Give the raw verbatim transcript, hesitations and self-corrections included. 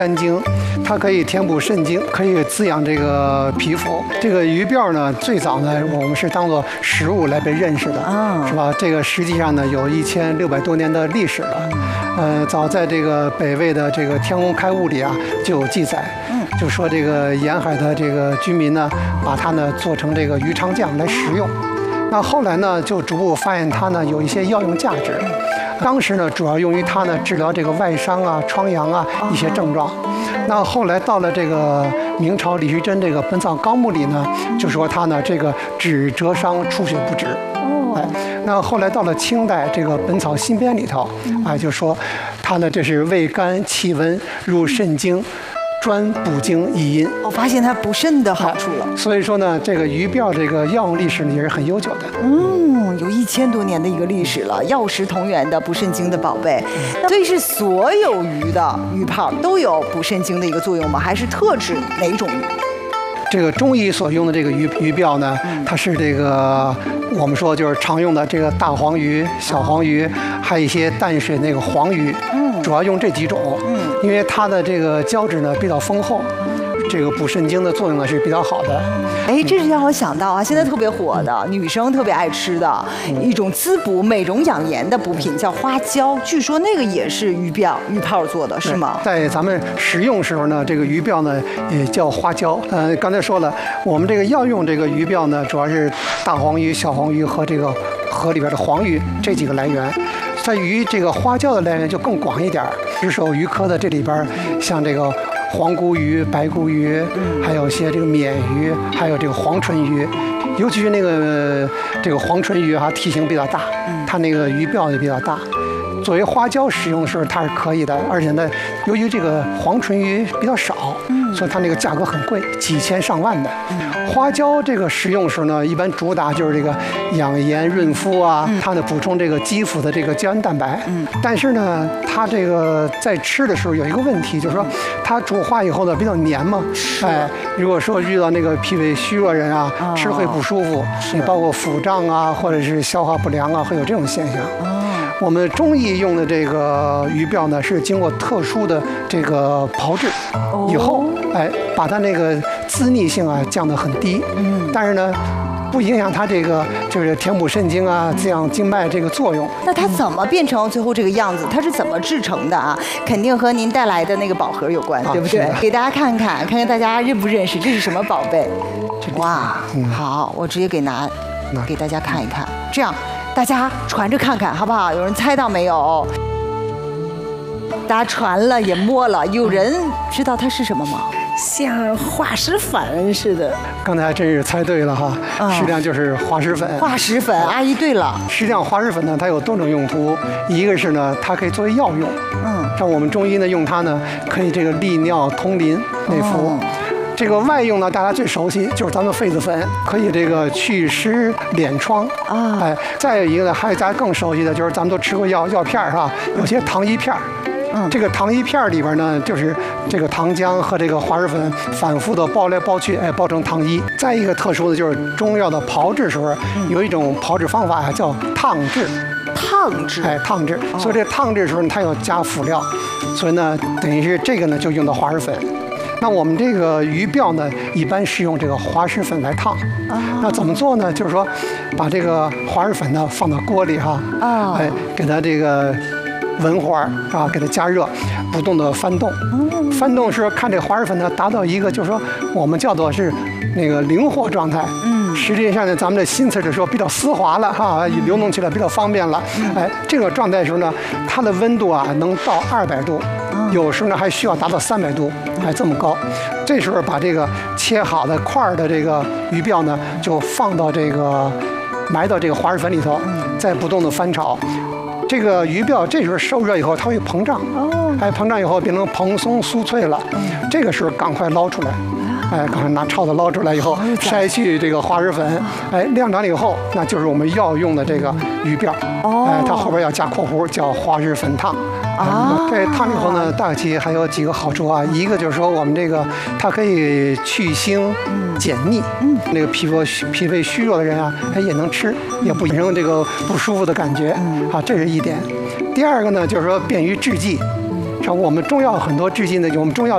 肝经，它可以填补肾经，可以滋养这个皮肤。这个鱼鳔呢，最早呢，我们是当做食物来被认识的， 啊， 是吧？这个实际上呢，有一千六百多年的历史了。呃，早在这个北魏的这个《天工开物》里啊，就有记载， 嗯， 就说这个沿海的这个居民呢，把它呢做成这个鱼肠酱来食用。那后来呢，就逐步发现它呢有一些药用价值。当时呢，主要用于它呢治疗这个外伤啊、疮疡啊一些症状。那后来到了这个明朝李时珍这个《本草纲目》里呢，就说它呢这个止折伤、出血不止。 哦， 哎，那后来到了清代这个《本草新编》里头，啊，就说它呢这是味甘气温，入肾经。专补经益阴， 我发现它补肾的好处了。 所以说呢，这个鱼鳔这个药用历史呢也是很悠久的。 嗯，有一千多年的一个历史了，药食同源的补肾经的宝贝。所以是所有鱼的鱼泡都有补肾经的一个作用吗？还是特指哪种鱼？ 这个中医所用的这个鱼鱼鳔呢，它是这个我们说就是常用的这个大黄鱼、小黄鱼，还有一些淡水那个黄鱼，嗯，主要用这几种，嗯，因为它的这个胶质呢比较丰厚，这个补肾经的作用呢是比较好的。 哎，这是让我想到啊，现在特别火的，女生特别爱吃的一种滋补、美容养颜的补品，叫花椒。据说那个也是鱼鳔、鱼泡做的，是吗？ 在咱们食用时候呢，这个鱼鳔呢也叫花椒。呃，刚才说了，我们这个药用这个鱼鳔呢，主要是大黄鱼、小黄鱼和这个河里边的黄鱼这几个来源。在于这个花椒的来源就更广一点，石首鱼科的这里边，像这个黄骨鱼、白骨鱼，还有一些这个鲶鱼，还有这个黄唇鱼，尤其是那个这个黄唇鱼哈、啊，体型比较大，它那个鱼鳔也比较大。作为花椒使用的时候，它是可以的，而且呢，由于这个黄唇鱼比较少，所以它那个价格很贵，几千上万的。花椒这个食用时呢，一般主打就是这个养颜润肤啊，它呢补充这个肌肤的这个胶原蛋白。但是呢，它这个在吃的时候有一个问题，就是说它煮化以后呢比较黏嘛，哎，如果说遇到那个脾胃虚弱人啊，吃会不舒服，你包括腹胀啊，或者是消化不良啊，会有这种现象。我们中医用的这个鱼鳔呢，是经过特殊的这个炮制以后，哎，把它那个滋腻性啊降得很低。嗯，但是呢，不影响它这个就是填补肾经啊、滋养经脉这个作用。 那它怎么变成最后这个样子？它是怎么制成的啊？肯定和您带来的那个宝盒有关，对不对？给大家看看，看看大家认不认识，这是什么宝贝？哇，嗯、好，我直接给拿，给大家看一看，这样。大家传着看看好不好？有人猜到没有？大家传了也摸了，有人知道它是什么吗？ 像化石粉似的。 刚才还真是猜对了哈，嗯、实际上就是滑石粉。 滑石粉，阿姨对了。 实际上滑石粉呢，它有多种用途，一个是呢，它可以作为药用，嗯，像我们中医呢用它呢，可以这个利尿通淋内服。哦，这个外用呢，大家最熟悉就是咱们痱子粉，可以这个祛湿敛疮啊。哎，再有一个呢，还有大家更熟悉的就是咱们都吃过药药片儿哈，有些糖衣片儿。嗯，这个糖衣片里边呢，就是这个糖浆和这个滑石粉反复的包来包去，哎，包成糖衣。再一个特殊的就是中药的炮制时候，有一种炮制方法啊，叫烫制。 烫制， 哎，烫制。所以这烫制的时候，它要加辅料，所以呢，等于是这个呢就用到滑石粉。那我们这个鱼鳔呢，一般是用这个滑石粉来烫。啊，那怎么做呢？就是说，把这个滑石粉呢放到锅里哈，啊，哎，给它这个文火啊，给它加热，不断的翻动。嗯，翻动时候看这滑石粉呢达到一个就是说我们叫做是那个灵活状态。嗯，实际上呢，咱们的新词的时候比较丝滑了哈，流动起来比较方便了。哎，这个状态的时候呢，它的温度啊能到二百度。有时候呢还需要达到三百度，还这么高。这时候把这个切好的块儿的这个鱼鳔呢，就放到这个埋到这个滑石粉里头，再不断的翻炒。这个鱼鳔这时候受热以后，它会膨胀，哎，膨胀以后变成蓬松酥脆了。这个时候赶快捞出来。哎，赶快拿抄子捞出来以后，筛去这个滑石粉，哎，晾凉了以后，那就是我们要用的这个鱼鳔。哦，哎，它后边要加括弧，叫滑石粉烫。啊，这烫以后呢，大体还有几个好处啊。一个就是说，我们这个它可以去腥、解腻。嗯，那个皮肤脾胃虚弱的人啊，他也能吃，也不产生这个不舒服的感觉。嗯，好，这是一点。第二个呢，就是说便于制剂。像我们中药很多制剂呢，我们中药